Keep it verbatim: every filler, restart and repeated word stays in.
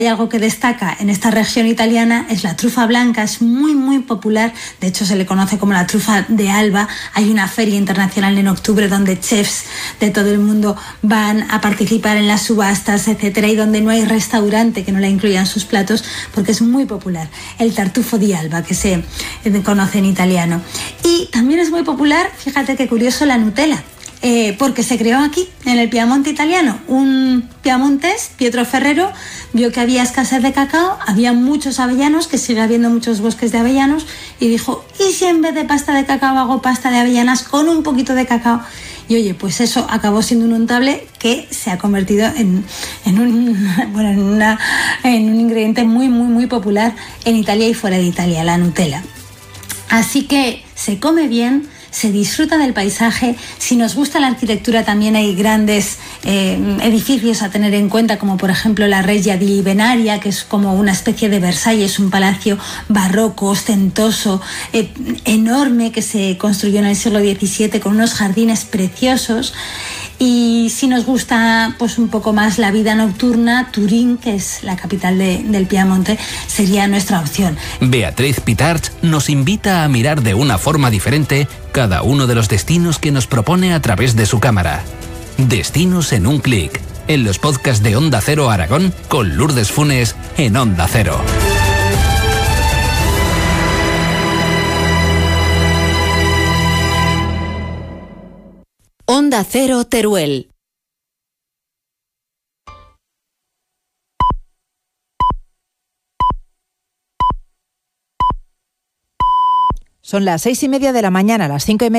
hay algo que destaca en esta región italiana es la trufa blanca, es muy muy popular, de hecho se le conoce como la trufa de Alba. Hay una feria internacional en octubre donde chefs de todo el mundo van a participar en las subastas, etcétera, y donde no hay restaurante que no la incluya en sus platos porque es muy popular, el tartufo di Alba, que se conoce en italiano. Y también es muy popular, fíjate qué curioso, la Nutella. Eh, porque se creó aquí, en el Piamonte italiano. Un piamontés, Pietro Ferrero, vio que había escasez de cacao, había muchos avellanos, que sigue habiendo muchos bosques de avellanos, y dijo, ¿y si en vez de pasta de cacao hago pasta de avellanas con un poquito de cacao? Y oye, pues eso acabó siendo un untable que se ha convertido en, en, un, bueno, en, una, en un ingrediente muy, muy, muy popular en Italia y fuera de Italia, la Nutella. Así que se come bien, se disfruta del paisaje. Si nos gusta la arquitectura, también hay grandes eh, edificios a tener en cuenta, como por ejemplo la Reggia di Venaria, que es como una especie de Versalles, un palacio barroco, ostentoso, eh, enorme, que se construyó en el siglo diecisiete con unos jardines preciosos. Y si nos gusta pues un poco más la vida nocturna, Turín, que es la capital de, del Piamonte, sería nuestra opción. Beatriz Pitarch nos invita a mirar de una forma diferente cada uno de los destinos que nos propone a través de su cámara. Destinos en un clic, en los podcasts de Onda Cero Aragón con Lourdes Funes en Onda Cero. Onda Cero Teruel. Son las seis y media de la mañana, las cinco y media.